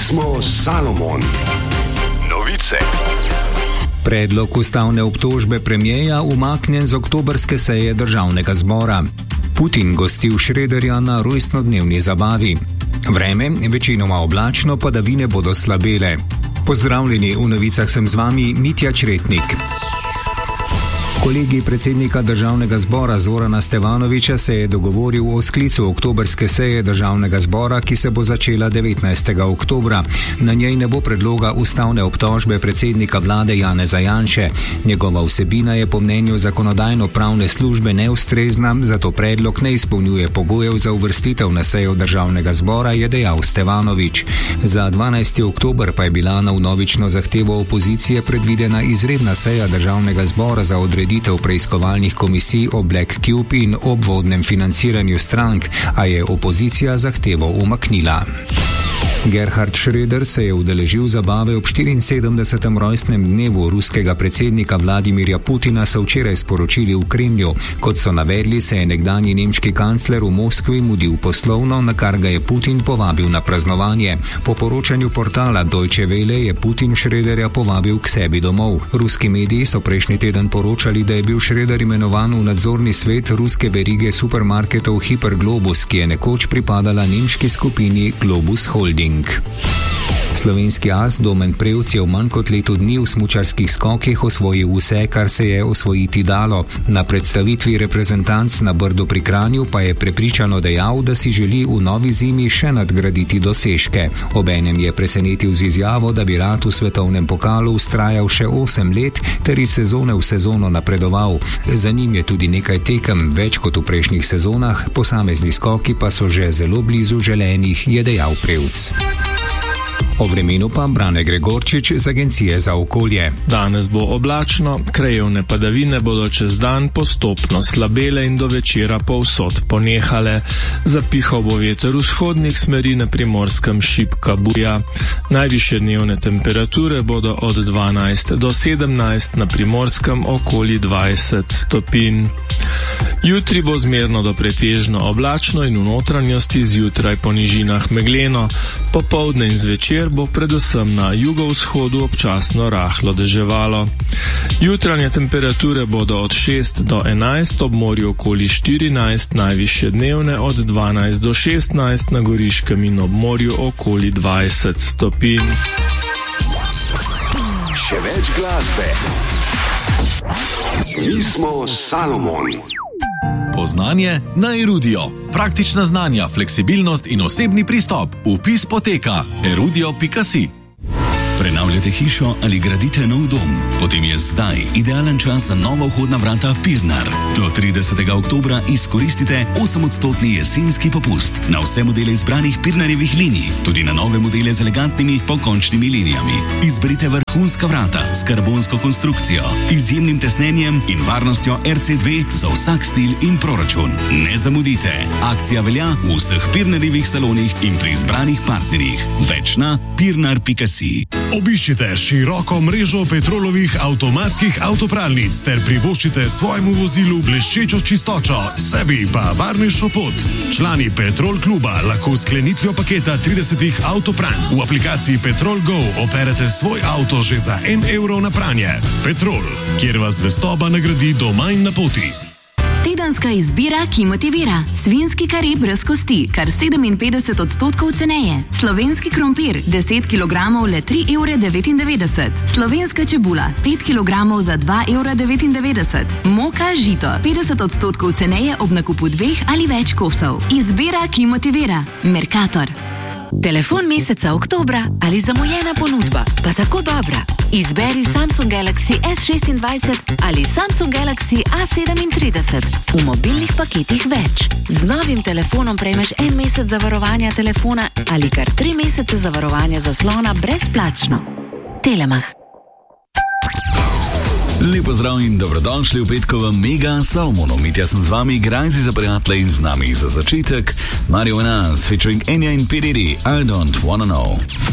Pismo Salomon. Novice. Predlog ustavne obtožbe premijeja umaknjen z oktobrske seje državnega zbora. Putin gostil Schröderja na rojstnodnevni zabavi. Vreme, večinoma oblačno, padavine bodo slabele. Pozdravljeni, v novicah sem z vami Mitja Čretnik. Kolegij predsednika državnega zbora Zorana Stevanovića se je dogovoril o sklicu oktobrske seje državnega zbora, ki se bo začela 19. oktobra. Na njej ne bo predloga ustavne obtožbe predsednika vlade Janeza Janše. Njegova vsebina je po mnenju zakonodajno-pravne službe neustrezna, zato predlog ne izpolnjuje pogojev za uvrstitev na sejo državnega zbora, je dejal Stevanović. Za 12. oktober pa je bila na vnovično zahtevo opozicije predvidena izredna seja državnega zbora za odreditev preiskovalnih komisij o Black Cube in obvodnem financiranju strank, a je opozicija zahtevo umaknila. Gerhard Schröder se je udeležil zabave ob 74. rojstnem dnevu ruskega predsednika Vladimirja Putina, so včeraj sporočili v Kremlju. Kot so navedli, se je nekdanji nemški kancler v Moskvi mudil poslovno, na kar ga je Putin povabil na praznovanje. Po poročanju portala Deutsche Welle je Putin Schröderja povabil k sebi domov. Ruski mediji so prejšnji teden poročali, da je bil Schröder imenovan v nadzorni svet ruske verige supermarketov Hyper Globus, ki je nekoč pripadala nemški skupini Globus Holding. Slovenski as Domen Prevc je v manj kot letu dni v smučarskih skokih osvojil vse, kar se je osvojiti dalo. Na predstavitvi reprezentanc na Brdu pri Kranju pa je prepričano dejal, da si želi v novi zimi še nadgraditi dosežke. Obenem je presenetil z izjavo, da bi rad v svetovnem pokalu vztrajal še 8 let ter iz sezone v sezono napredoval. Za njim je tudi nekaj tekem, več kot v prejšnjih sezonah, posamezni skoki pa so že zelo blizu želenih, je dejal Prevc. O vremenu pa Brane Gregorčič z Agencije za okolje. Danes bo oblačno, krajevne padavine bodo čez dan postopno slabele in do večera povsod ponehale. Zapihal bo veter vzhodnih smeri, na Primorskem šibka buja. Najvišje dnevne temperature bodo od 12 do 17, na Primorskem okoli 20 stopinj. Jutri bo zmerno do pretežno oblačno in v notranjosti zjutraj po nižinah megleno. Popoldne in zvečer bo predvsem na jugovzhodu občasno rahlo deževalo. Jutranje temperature bodo od 6 do 11, ob morju okoli 14, najvišje dnevne od 12 do 16, na Goriškem in ob morju okoli 20 stopinj. Še več glasbe. Pismo Salomon. Poznanje na Erudio. Praktična znanja, fleksibilnost in osebni pristop. Vpis poteka erudio.si. Prenavljate hišo ali gradite nov dom? Potem je zdaj idealen čas za nova vhodna vrata Pirnar. Do 30. oktobra izkoristite 8% jesenski popust na vse modele izbranih Pirnarjevih linij, tudi na nove modele z elegantnimi pokončnimi linijami. Izberite vrhunska vrata s karbonsko konstrukcijo, izjemnim tesnenjem in varnostjo RC2 za vsak stil in proračun. Ne zamudite. Akcija velja v vseh Pirnarjevih salonih in pri izbranih partnerjih. Več na pirnar.si. Obiščite široko mrežo Petrolovih avtomatskih avtopralnic ter privoščite svojemu vozilu bleščečo čistočo, sebi pa varnejšo pot. Člani Petrol kluba lahko s sklenitvijo paketa 30 avtopranj v aplikaciji Petrol Go operete svoj avto že za 1 evro na pranje. Petrol, kjer vas zvestoba nagradi doma in na poti. Tedenska izbira, ki motivira. Svinjski kari brez kosti, kar 57% ceneje. Slovenski krompir, 10 kg le 3,99 €. Slovenska čebula, 5 kg za 2,99 €. Moka žito, 50% ceneje ob nakupu 2 ali več kosov. Izbira, ki motivira. Mercator. Telefon meseca oktobra ali zamujena ponudba, pa tako dobra. Izberi Samsung Galaxy S26 ali Samsung Galaxy A37. V mobilnih paketih več. Z novim telefonom prejmeš 1 mesec zavarovanja telefona ali kar 3 mesece zavarovanja zaslona brezplačno. Telemach. Lep pozdrav in dobrodošli v petkovem Mega Salomonu. Mitja sem z vami, Grajzi za prijatelje in z nami za začetek Mario Nas featuring Enya in PDD, I Don't Wanna Know.